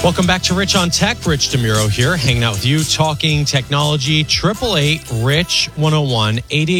Welcome back to Rich on Tech. Rich DeMuro here, hanging out with you, talking technology. 888-RICH-101,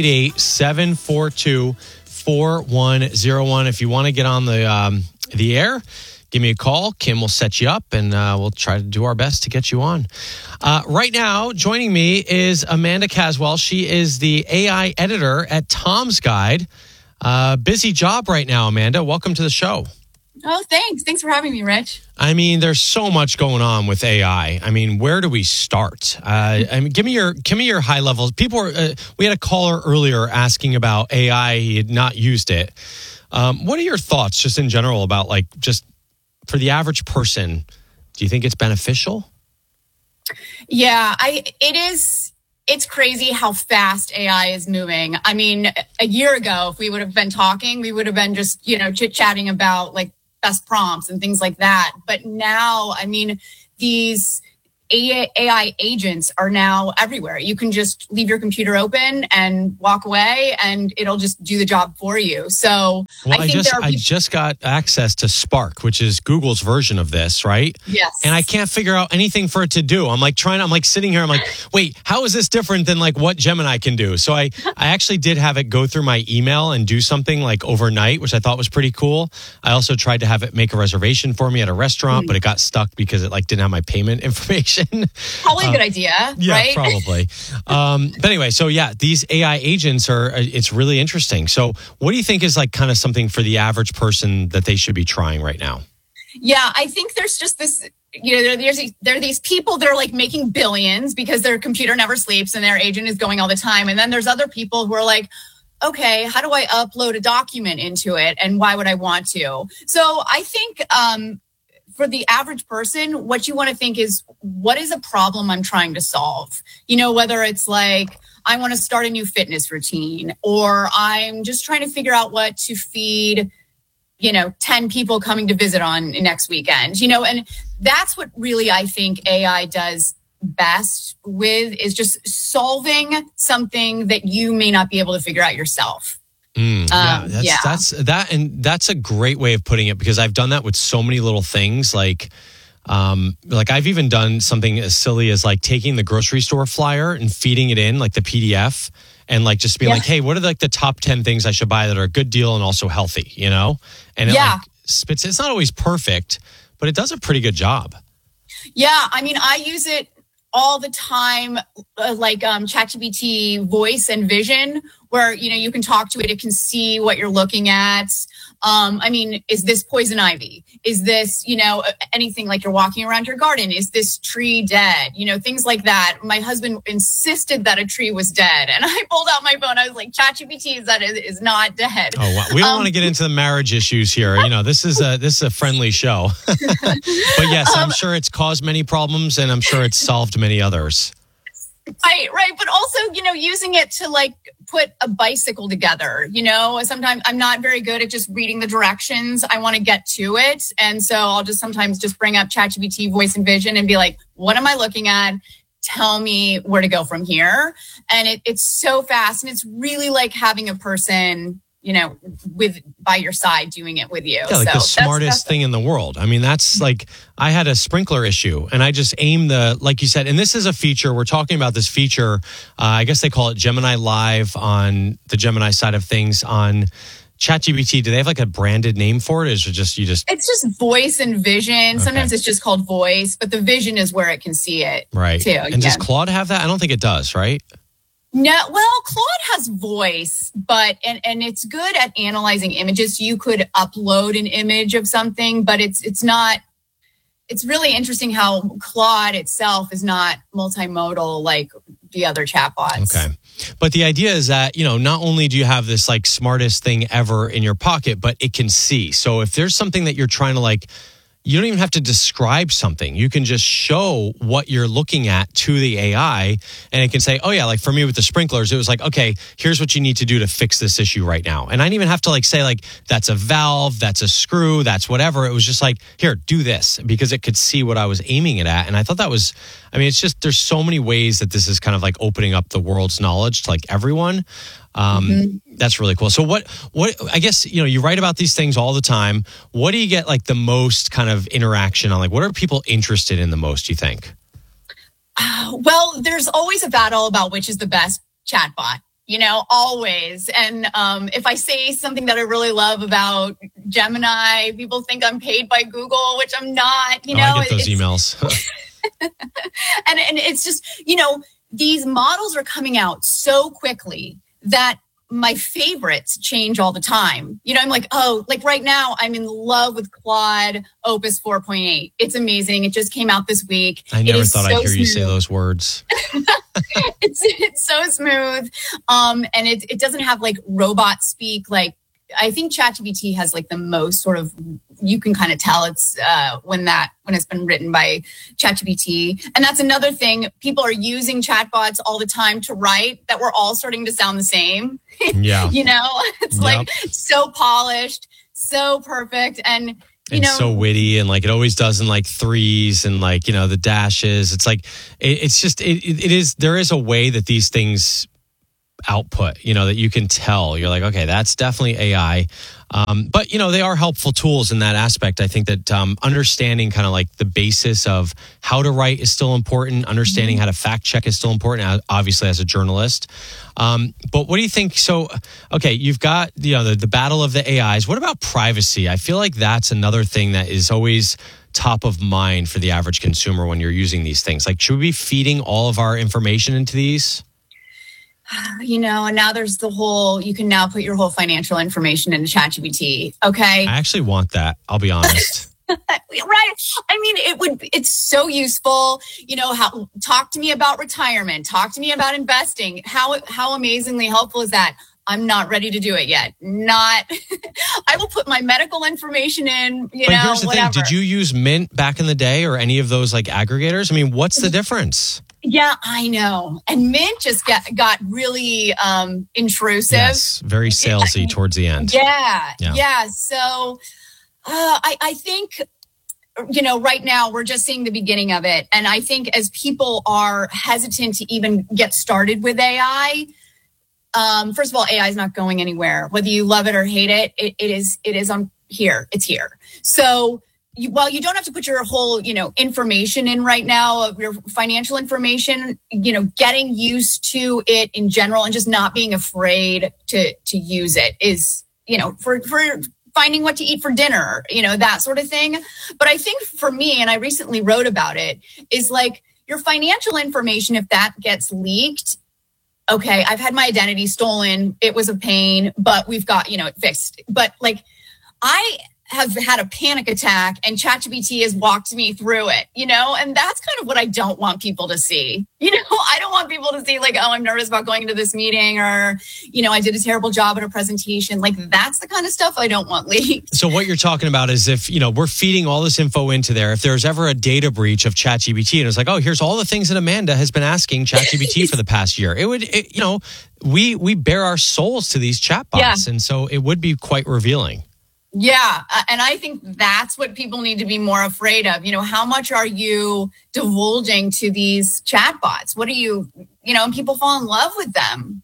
888-742-4101. If you want to get on the air, give me a call. Kim will set you up, and we'll try to do our best to get you on. Right now, joining me is Amanda Caswell. She is the AI editor at Tom's Guide. Busy job right now, Amanda. Welcome to the show. Oh, thanks. Thanks for having me, Rich. I mean, there's so much going on with AI. I mean, where do we start? Give me your high levels. We had a caller earlier asking about AI. He had not used it. What are your thoughts just in general about just for the average person? Do you think it's beneficial? Yeah, it is. It's crazy how fast AI is moving. I mean, a year ago, if we would have been talking, we would have been just, chit-chatting about best prompts and things like that. But now, I mean, these AI agents are now everywhere. You can just leave your computer open and walk away, and it'll just do the job for you. So I just got access to Spark, which is Google's version of this, right? Yes. And I can't figure out anything for it to do. I'm sitting here. I'm like, wait, how is this different than what Gemini can do? So I actually did have it go through my email and do something overnight, which I thought was pretty cool. I also tried to have it make a reservation for me at a restaurant, but it got stuck because it didn't have my payment information. Probably a good idea, yeah, right? Probably. But anyway, so yeah, these AI agents it's really interesting. So what do you think is kind of something for the average person that they should be trying right now? Yeah, I think there's just this, there are these people that are making billions because their computer never sleeps and their agent is going all the time. And then there's other people who are like, okay, how do I upload a document into it? And why would I want to? So I think, for the average person, what you want to think is, what is a problem I'm trying to solve? Whether it's I want to start a new fitness routine, or I'm just trying to figure out what to feed, 10 people coming to visit on next weekend, and that's what really I think AI does best with, is just solving something that you may not be able to figure out yourself. That's a great way of putting it, because I've done that with so many little things. I've even done something as silly as taking the grocery store flyer and feeding it in the PDF, and just being hey, what are the top 10 things I should buy that are a good deal and also healthy, and it spits. It's not always perfect, but it does a pretty good job. Yeah, I mean, I use it all the time, ChatGPT voice and vision, where, you can talk to it. It can see what you're looking at. I mean, is this poison ivy? Is this, anything you're walking around your garden? Is this tree dead? Things like that. My husband insisted that a tree was dead. And I pulled out my phone. I was like, ChatGPT is not dead. Oh, wow. We don't want to get into the marriage issues here. This is a friendly show. But yes, I'm sure it's caused many problems, and I'm sure it's solved many others. Right. But also, using it to put a bicycle together, sometimes I'm not very good at just reading the directions. I want to get to it. And so I'll sometimes bring up ChatGPT voice and vision and be like, what am I looking at? Tell me where to go from here. And it's so fast. And it's really like having a person, by your side doing it with you. Yeah, the smartest thing in the world. I mean, that's I had a sprinkler issue, and I just aimed like you said, and this is a feature, we're talking about this feature, I guess they call it Gemini Live on the Gemini side of things on ChatGPT. Do they have a branded name for it? Or is it just It's just voice and vision. Okay. Sometimes it's just called voice, but the vision is where it can see it. Right. Too. And does Claude have that? I don't think it does, right? No, well, Claude has voice, but and it's good at analyzing images. You could upload an image of something, but it's not. It's really interesting how Claude itself is not multimodal like the other chatbots. Okay, but the idea is that not only do you have this smartest thing ever in your pocket, but it can see. So if there's something that you're trying to you don't even have to describe something. You can just show what you're looking at to the AI, and it can say, oh yeah, for me with the sprinklers, it was okay, here's what you need to do to fix this issue right now. And I didn't even have to say that's a valve, that's a screw, that's whatever. It was just here, do this, because it could see what I was aiming it at. And I thought that was, it's just, there's so many ways that this is kind of opening up the world's knowledge to everyone. That's really cool. So what, I guess, you write about these things all the time. What do you get like the most kind of interaction on? Like, what are people interested in the most, you think? Well, there's always a battle about which is the best chatbot, always. And if I say something that I really love about Gemini, people think I'm paid by Google, which I'm not, I get those emails. and it's just, these models are coming out so quickly that my favorites change all the time. I'm like, like right now I'm in love with Claude Opus 4.8. It's amazing. It just came out this week. I never thought I'd hear you say those words. It's so smooth. And it doesn't have like robot speak. Like I think ChatGPT has like the most sort of, you can kind of tell it's when it's been written by ChatGPT. And that's another thing. People are using chatbots all the time to write that we're all starting to sound the same. Yeah. It's like so polished, so perfect. And so witty, and like it always does in like threes and like, the dashes. It's like, it's just, there is a way that these things output, that you can tell. You're like, okay, that's definitely AI. But, they are helpful tools in that aspect. I think that understanding kind of like the basis of how to write is still important. Understanding how to fact check is still important, obviously, as a journalist. But what do you think? So, okay, you've got, the battle of the AIs. What about privacy? I feel like that's another thing that is always top of mind for the average consumer when you're using these things. Like, should we be feeding all of our information into these? And now there's you can now put your whole financial information into ChatGPT. Okay. I actually want that. I'll be honest. Right. I mean, it's so useful. Talk to me about retirement. Talk to me about investing. How amazingly helpful is that? I'm not ready to do it yet. I will put my medical information in, but here's the thing. Did you use Mint back in the day or any of those like aggregators? I mean, what's the difference? Yeah, I know. And Mint just got really intrusive. Yes, very salesy towards the end. Yeah. So I think, right now we're just seeing the beginning of it. And I think as people are hesitant to even get started with AI, first of all, AI is not going anywhere. Whether you love it or hate it, it is on here. It's here. So while you don't have to put your whole, information in right now, of your financial information, getting used to it in general and just not being afraid to use it is, for finding what to eat for dinner, that sort of thing. But I think for me, and I recently wrote about it, is like your financial information, if that gets leaked, okay, I've had my identity stolen. It was a pain, but we've got, it fixed. But like, I have had a panic attack and ChatGPT has walked me through it, and that's kind of what I don't want people to see. I don't want people to see like, oh, I'm nervous about going into this meeting, or, I did a terrible job at a presentation. Like, that's the kind of stuff I don't want leaked. So what you're talking about is if, we're feeding all this info into there, if there's ever a data breach of ChatGPT and it's like, oh, here's all the things that Amanda has been asking ChatGPT for the past year, we bare our souls to these chatbots. Yeah. And so it would be quite revealing. Yeah. And I think that's what people need to be more afraid of. How much are you divulging to these chatbots? What are you, and people fall in love with them,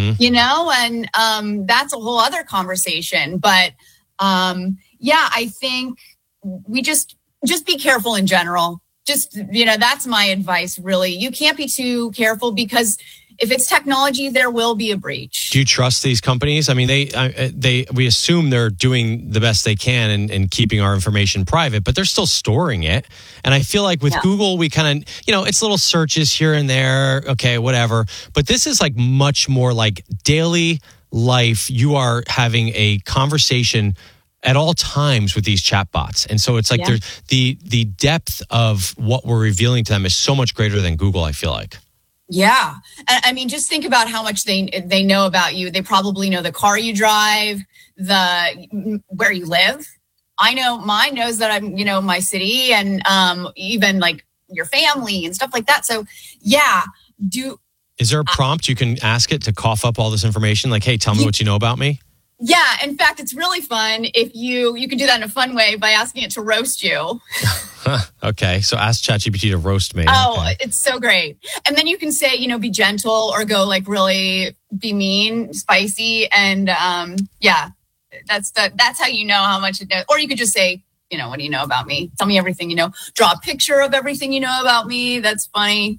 and that's a whole other conversation. But I think we just be careful in general. Just, that's my advice, really. You can't be too careful because if it's technology, there will be a breach. Do you trust these companies? I mean, we assume they're doing the best they can and keeping our information private, but they're still storing it. And I feel like with Google, we kind of, it's little searches here and there. Okay, whatever. But this is like much more like daily life. You are having a conversation at all times with these chatbots. And so it's like there's the depth of what we're revealing to them is so much greater than Google, I feel like. Yeah. I mean, just think about how much they know about you. They probably know the car you drive, where you live. I know mine knows that I'm, my city and even like your family and stuff like that. So yeah. Is there a prompt you can ask it to cough up all this information? Like, hey, tell me what you know about me. Yeah. In fact, it's really fun if you can do that in a fun way by asking it to roast you. Okay. So ask ChatGPT to roast me. Oh, okay. It's so great. And then you can say, be gentle or go like really be mean, spicy, and yeah, that's how you know how much it knows. Or you could just say, what do you know about me? Tell me everything you know. Draw a picture of everything you know about me. That's funny.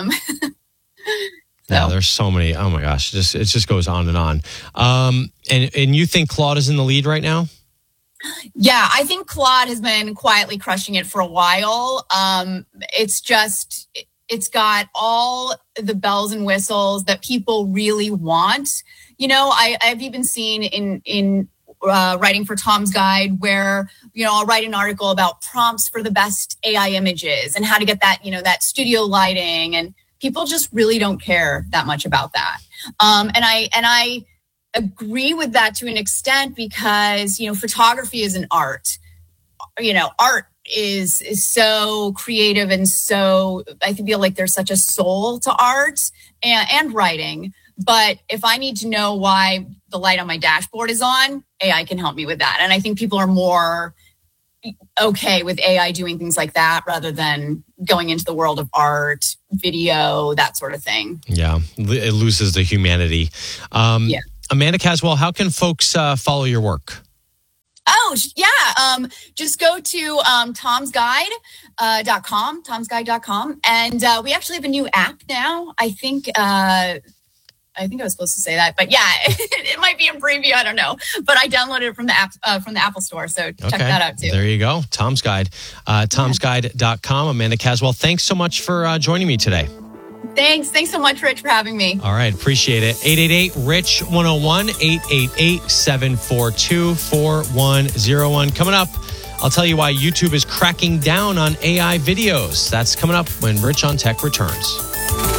Yeah, there's so many. Oh my gosh, it just goes on and on. And you think Claude is in the lead right now? Yeah, I think Claude has been quietly crushing it for a while. It's got all the bells and whistles that people really want. I've even seen in writing for Tom's Guide where, I'll write an article about prompts for the best AI images and how to get that, that studio lighting, and people just really don't care that much about that. And I agree with that to an extent because, photography is an art. Art is so creative, and so I feel like there's such a soul to art and writing. But if I need to know why the light on my dashboard is on, AI can help me with that. And I think people are more okay with AI doing things like that rather than going into the world of art, video, that sort of thing. Yeah, it loses the humanity. Yeah. Amanda Caswell, how can folks follow your work? Oh, yeah. Just go to tomsguide.com, tomsguide.com. And we actually have a new app now. I think I was supposed to say that, but yeah, it might be in preview. I don't know, but I downloaded it from the app, from the Apple Store. So check that out too. There you go. Tom's Guide, tomsguide.com. Amanda Caswell, thanks so much for joining me today. Thanks so much, Rich, for having me. All right. Appreciate it. 888-RICH-101, 888-742-4101. Coming up, I'll tell you why YouTube is cracking down on AI videos. That's coming up when Rich on Tech returns.